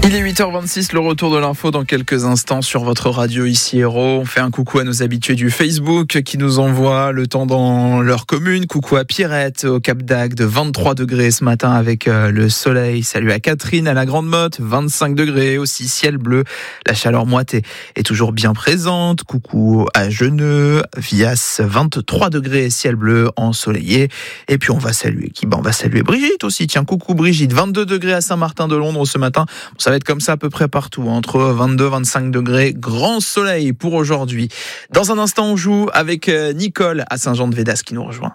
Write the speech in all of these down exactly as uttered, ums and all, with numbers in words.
Il est huit heures vingt-six, le retour de l'info dans quelques instants sur votre radio ici Héros. On fait un coucou à nos habitués du Facebook qui nous envoient le temps dans leur commune. Coucou à Pierrette au Cap d'Agde, vingt-trois degrés ce matin avec euh, le soleil. Salut à Catherine à la Grande Motte, vingt-cinq degrés aussi, ciel bleu. La chaleur moite est, est toujours bien présente. Coucou à Geneux, Vias, vingt-trois degrés, ciel bleu ensoleillé. Et puis on va saluer qui ben, on va saluer Brigitte aussi. Tiens, coucou Brigitte, vingt-deux degrés à Saint-Martin-de-Londres ce matin. Ça va être comme ça à peu près partout, entre vingt-deux et vingt-cinq degrés, grand soleil pour aujourd'hui. Dans un instant, on joue avec Nicole à Saint-Jean-de-Védas qui nous rejoint.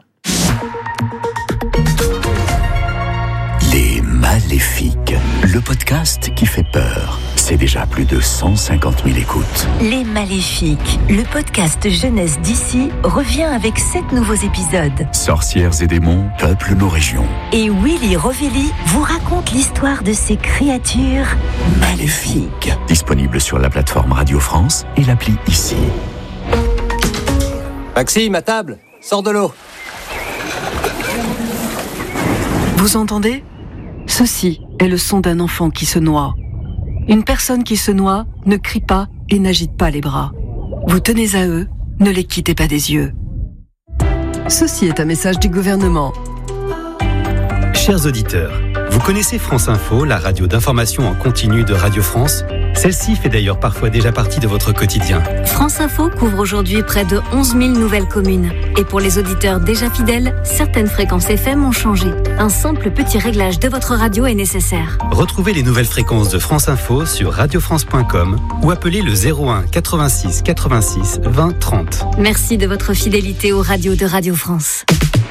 Les Maléfiques, le podcast qui fait peur. C'est déjà plus de cent cinquante mille écoutes. Les Maléfiques, le podcast jeunesse d'ici, revient avec sept nouveaux épisodes. Sorcières et démons peuplent nos régions. Et Willy Rovelli vous raconte l'histoire de ces créatures maléfiques. Disponible sur la plateforme Radio France et l'appli Ici. Maxime, à table, sors de l'eau. Vous entendez ? Ceci est le son d'un enfant qui se noie. Une personne qui se noie ne crie pas et n'agite pas les bras. Vous tenez à eux, ne les quittez pas des yeux. Ceci est un message du gouvernement. Chers auditeurs, vous connaissez France Info, la radio d'information en continu de Radio France ? Celle-ci fait d'ailleurs parfois déjà partie de votre quotidien. France Info couvre aujourd'hui près de onze mille nouvelles communes. Et pour les auditeurs déjà fidèles, certaines fréquences F M ont changé. Un simple petit réglage de votre radio est nécessaire. Retrouvez les nouvelles fréquences de France Info sur radio france point com ou appelez le zéro un quatre-vingt-six quatre-vingt-six vingt trente. Merci de votre fidélité aux radios de Radio France.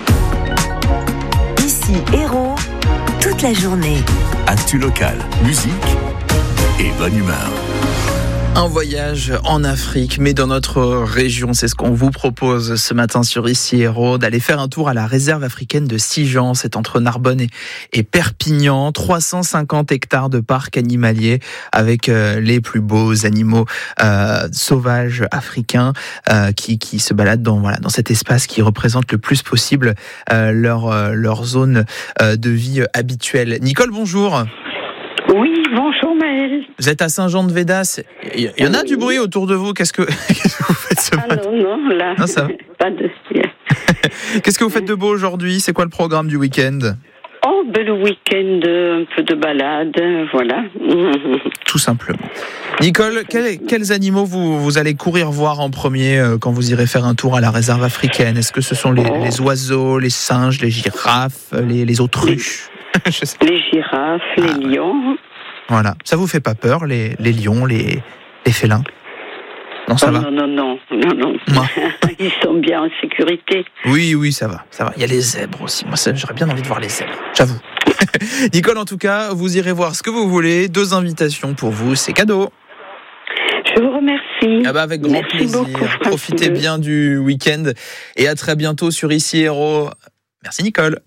Ici Héros, toute la journée. Actu local, musique et bonne humeur. Un voyage en Afrique, mais dans notre région, c'est ce qu'on vous propose ce matin sur Ici Héros, d'aller faire un tour à la réserve africaine de Sijan. C'est entre Narbonne et, et Perpignan, trois cent cinquante hectares de parc animalier avec euh, les plus beaux animaux euh, sauvages africains euh, qui, qui se baladent dans, voilà, dans cet espace qui représente le plus possible euh, leur, euh, leur zone euh, de vie habituelle. Nicole, bonjour. Oui, bonjour Maëlle. Vous êtes à Saint-Jean-de-Védas. Il y en a du bruit autour de vous. Qu'est-ce que, qu'est-ce que vous faites ce matin ? Ah non, non, là, non, ça va. Pas de... Qu'est-ce que vous faites de beau aujourd'hui ? C'est quoi le programme du week-end ? Oh, ben le week-end, un peu de balade, voilà. Tout simplement. Nicole, quels, quels animaux vous, vous allez courir voir en premier euh, quand vous irez faire un tour à la réserve africaine ? Est-ce que ce sont les, oh. les oiseaux, les singes, les girafes, les, les autruches ? Je sais. Les girafes, ah, les ouais. lions. Voilà. Ça vous fait pas peur, les, les lions, les, les félins ? Non, ça oh, va ? Non, non, non, non, non. Moi. Ils sont bien en sécurité. Oui, oui, ça va, ça va. Il y a les zèbres aussi. Moi, ça, j'aurais bien envie de voir les zèbres, j'avoue. Nicole, en tout cas, vous irez voir ce que vous voulez. Deux invitations pour vous, c'est cadeau. Je vous remercie. Ah bah avec grand Merci plaisir. Beaucoup, Profitez bien du week-end et à très bientôt sur Ici Héros. Merci Nicole.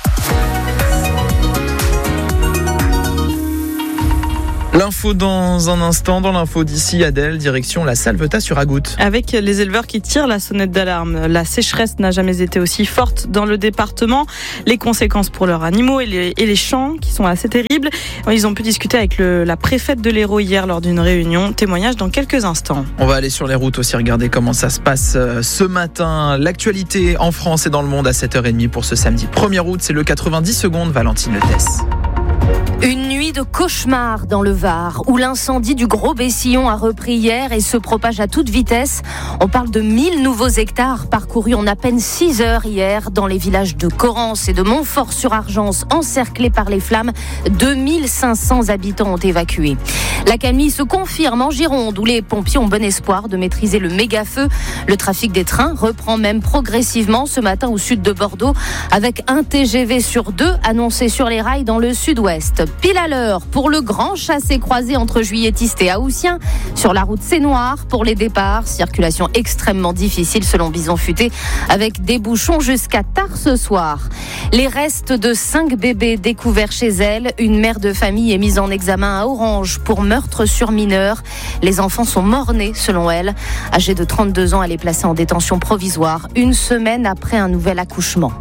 L'info dans un instant, dans l'info d'ici, Adèle, direction la Salvetat sur Agout. Avec les éleveurs qui tirent la sonnette d'alarme. La sécheresse n'a jamais été aussi forte dans le département. Les conséquences pour leurs animaux et les, et les champs qui sont assez terribles. Ils ont pu discuter avec le, la préfète de l'Hérault hier lors d'une réunion. Témoignage dans quelques instants. On va aller sur les routes aussi, regarder comment ça se passe ce matin. L'actualité en France et dans le monde à sept heures trente pour ce samedi premier août. C'est le quatre-vingt-dix secondes, Valentine Tess. Une nuit de cauchemar dans le Var, où l'incendie du Gros Bessillon a repris hier et se propage à toute vitesse. On parle de mille nouveaux hectares parcourus en à peine six heures hier dans les villages de Corrence et de Montfort-sur-Argence, encerclés par les flammes. deux mille cinq cents habitants ont évacué. L'accalmie se confirme en Gironde, où les pompiers ont bon espoir de maîtriser le méga-feu. Le trafic des trains reprend même progressivement ce matin au sud de Bordeaux, avec un T G V sur deux annoncé sur les rails dans le sud-ouest. Pile à l'heure pour le grand chassé-croisé entre Juilletistes et Haussien. Sur la route C'est-Noir pour les départs. Circulation extrêmement difficile selon Bison Futé, avec des bouchons jusqu'à tard ce soir. Les restes de cinq bébés découverts chez elle. Une mère de famille est mise en examen à Orange pour meurtre sur mineur. Les enfants sont morts-nés selon elle. Âgée de trente-deux ans, elle est placée en détention provisoire une semaine après un nouvel accouchement.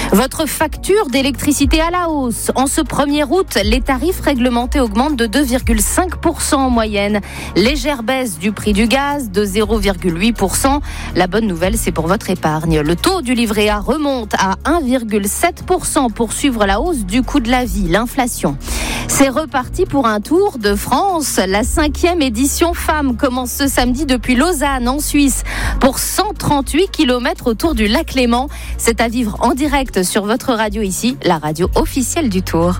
Votre facture d'électricité à la hausse. En ce premier août, les tarifs réglementés augmentent de deux virgule cinq pour cent en moyenne. Légère baisse du prix du gaz de zéro virgule huit pour cent. La bonne nouvelle, c'est pour votre épargne. Le taux du livret A remonte à un virgule sept pour cent pour suivre la hausse du coût de la vie, l'inflation. C'est reparti pour un tour de France. La cinquième édition Femmes commence ce samedi depuis Lausanne, en Suisse, pour cent trente-huit kilomètres autour du lac Léman. C'est à vivre en direct sur votre radio ici, la radio officielle du Tour.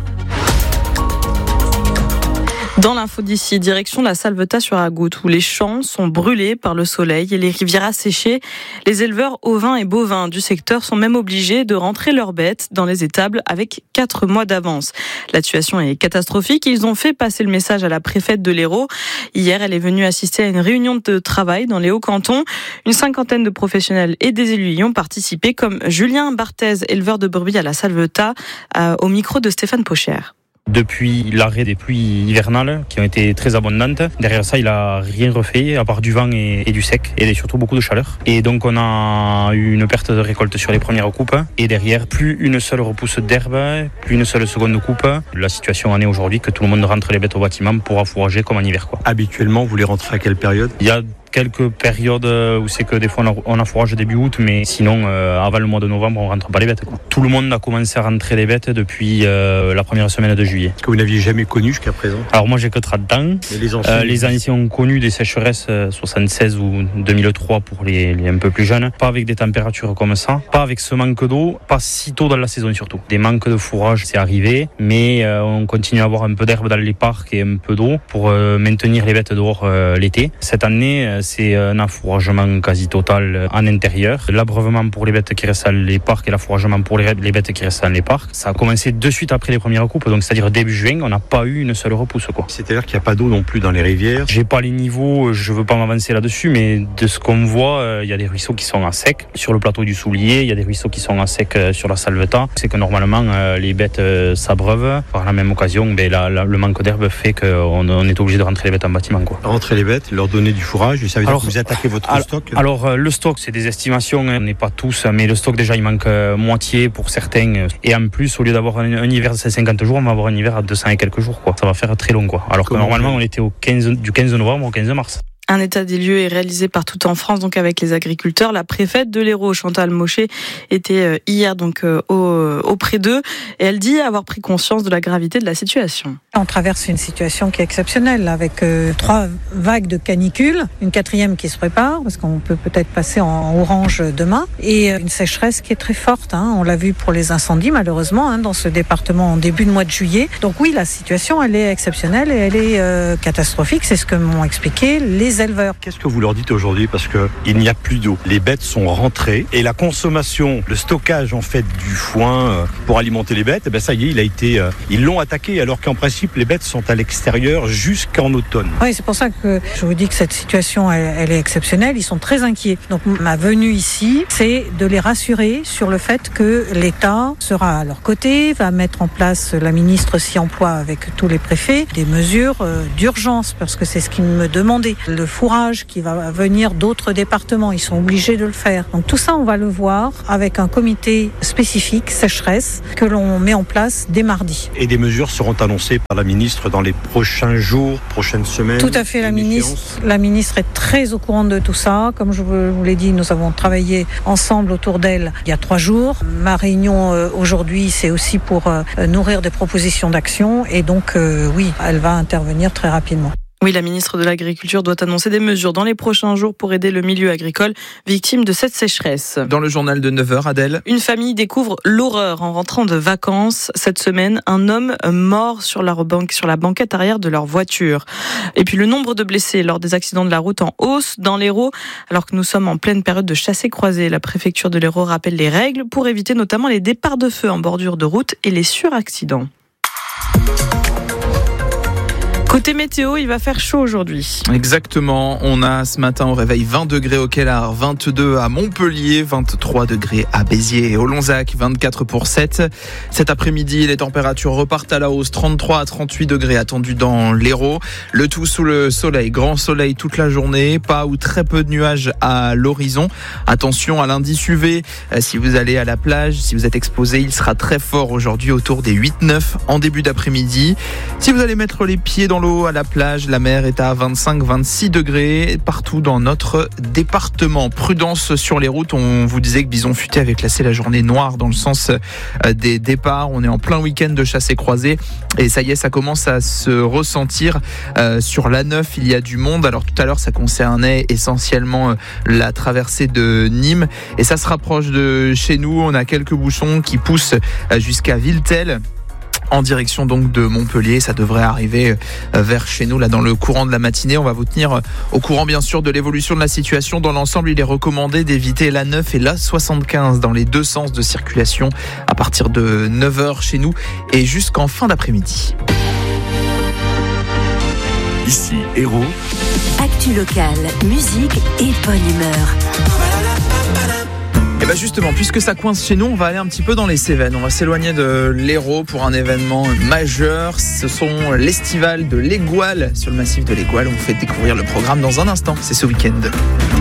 Dans l'info d'ici, direction la Salvetat sur Agoutte, où les champs sont brûlés par le soleil et les rivières asséchées. Les éleveurs ovins et bovins du secteur sont même obligés de rentrer leurs bêtes dans les étables avec quatre mois d'avance. La situation est catastrophique. Ils ont fait passer le message à la préfète de l'Hérault. Hier, elle est venue assister à une réunion de travail dans les Hauts-Cantons. Une cinquantaine de professionnels et des élus y ont participé, comme Julien Barthez, éleveur de brebis à la Salvetat, au micro de Stéphane Pocher. Depuis l'arrêt des pluies hivernales qui ont été très abondantes, derrière ça il a rien refait à part du vent et, et du sec et surtout beaucoup de chaleur. Et donc on a eu une perte de récolte sur les premières coupes et derrière plus une seule repousse d'herbe, plus une seule seconde coupe. La situation en est aujourd'hui que tout le monde rentre les bêtes au bâtiment pour affourager comme en hiver, quoi. Habituellement vous les rentrez à quelle période ? Il y a quelques périodes où c'est que des fois on affourage début août, mais sinon euh, avant le mois de novembre on rentre pas les bêtes, quoi. Tout le monde a commencé à rentrer les bêtes depuis euh, la première semaine de juillet. Ce que vous n'aviez jamais connu jusqu'à présent. Alors moi j'ai que trente ans. Et les anciens, euh, les anciens ont connu des sécheresses euh, soixante-seize ou deux mille trois pour les, les un peu plus jeunes. Pas avec des températures comme ça, pas avec ce manque d'eau, pas si tôt dans la saison surtout. Des manques de fourrage c'est arrivé, mais euh, on continue à avoir un peu d'herbe dans les parcs et un peu d'eau pour euh, maintenir les bêtes dehors euh, l'été. Cette année euh, c'est un affouragement quasi total en intérieur. L'abreuvement pour les bêtes qui restent dans les parcs et l'affouragement pour les bêtes qui restent dans les parcs. Ça a commencé de suite après les premières coupes, donc c'est-à-dire début juin, on n'a pas eu une seule repousse, quoi. C'est-à-dire qu'il n'y a pas d'eau non plus dans les rivières. J'ai pas les niveaux, je veux pas m'avancer là-dessus, mais de ce qu'on voit, il y a des ruisseaux qui sont à sec. Sur le plateau du Soulier, il y a des ruisseaux qui sont à sec sur la Salvetat. C'est que normalement, les bêtes s'abreuvent. Par la même occasion, ben, la, la, le manque d'herbe fait qu'on on est obligé de rentrer les bêtes en bâtiment, quoi. Rentrer les bêtes, leur donner du fourrage, ça veut dire Alors, que vous attaquez votre alors, stock. Alors, le stock, c'est des estimations, on n'est pas tous, mais le stock déjà, il manque moitié pour certains. Et en plus, au lieu d'avoir un, un hiver de cent cinquante jours, on va avoir un hiver à deux cents et quelques jours, quoi. Ça va faire très long, quoi. Alors Comment que normalement, on était au quinze, du quinze novembre au quinze mars. Un état des lieux est réalisé partout en France, donc avec les agriculteurs. La préfète de l'Hérault, Chantal Mochet, était hier donc auprès d'eux et elle dit avoir pris conscience de la gravité de la situation. On traverse une situation qui est exceptionnelle avec euh, trois vagues de canicule, une quatrième qui se prépare parce qu'on peut peut-être passer en orange demain et une sécheresse qui est très forte. Hein. On l'a vu pour les incendies malheureusement hein, dans ce département en début de mois de juillet. Donc oui, la situation elle est exceptionnelle et elle est euh, catastrophique. C'est ce que m'ont expliqué les éleveurs. Qu'est-ce que vous leur dites aujourd'hui parce que il n'y a plus d'eau. Les bêtes sont rentrées et la consommation, le stockage en fait du foin pour alimenter les bêtes, eh ben ça y est, il a été, euh, ils l'ont attaqué alors qu'en principe les bêtes sont à l'extérieur jusqu'en automne. Oui, c'est pour ça que je vous dis que cette situation elle, elle est exceptionnelle. Ils sont très inquiets. Donc ma venue ici, c'est de les rassurer sur le fait que l'État sera à leur côté, va mettre en place, la ministre s'y emploie avec tous les préfets, des mesures euh, d'urgence parce que c'est ce qu'ils me demandaient. Le fourrage qui va venir d'autres départements, ils sont obligés de le faire. Donc tout ça, on va le voir avec un comité spécifique, sécheresse, que l'on met en place dès mardi. Et des mesures seront annoncées par la ministre dans les prochains jours, prochaines semaines. Tout à fait, la ministre, la ministre est très au courant de tout ça. Comme je vous l'ai dit, nous avons travaillé ensemble autour d'elle il y a trois jours. Ma réunion euh, aujourd'hui, c'est aussi pour euh, nourrir des propositions d'action. Et donc, euh, oui, elle va intervenir très rapidement. Oui, la ministre de l'Agriculture doit annoncer des mesures dans les prochains jours pour aider le milieu agricole victime de cette sécheresse. Dans le journal de neuf heures, Adèle. Une famille découvre l'horreur en rentrant de vacances. Cette semaine, un homme mort sur la, banque, sur la banquette arrière de leur voiture. Et puis le nombre de blessés lors des accidents de la route en hausse dans l'Hérault, alors que nous sommes en pleine période de chassé-croisé. La préfecture de l'Hérault rappelle les règles pour éviter notamment les départs de feu en bordure de route et les suraccidents. Côté météo, il va faire chaud aujourd'hui. Exactement. On a ce matin au réveil vingt degrés au Kellar, vingt-deux à Montpellier, vingt-trois degrés à Béziers et au Lonzac, vingt-quatre pour Sète. Cet après-midi, les températures repartent à la hausse, trente-trois à trente-huit degrés attendus dans l'Hérault. Le tout sous le soleil, grand soleil toute la journée, pas ou très peu de nuages à l'horizon. Attention à l'indice U V. Si vous allez à la plage, si vous êtes exposé, il sera très fort aujourd'hui autour des huit neuf en début d'après-midi. Si vous allez mettre les pieds dans l'eau à la plage, la mer est à vingt-cinq à vingt-six degrés partout dans notre département. Prudence sur les routes. On vous disait que Bison Futé avait classé la journée noire dans le sens des départs. On est en plein week-end de chasse et croisée et ça y est, ça commence à se ressentir euh, sur l'A neuf. Il y a du monde. Alors tout à l'heure, ça concernait essentiellement la traversée de Nîmes et ça se rapproche de chez nous. On a quelques bouchons qui poussent jusqu'à Villetel, en direction donc de Montpellier. Ça devrait arriver vers chez nous là dans le courant de la matinée. On va vous tenir au courant bien sûr de l'évolution de la situation. Dans l'ensemble, il est recommandé d'éviter l'A neuf et l'A soixante-quinze dans les deux sens de circulation à partir de neuf heures chez nous et jusqu'en fin d'après-midi. Ici Hérault. Actu locale, musique et bonne humeur. Et bien justement, puisque ça coince chez nous, on va aller un petit peu dans les Cévennes. On va s'éloigner de l'Hérault pour un événement majeur. Ce sont l'Estival de l'Égoile sur le massif de l'Égoile. On vous fait découvrir le programme dans un instant. C'est ce week-end.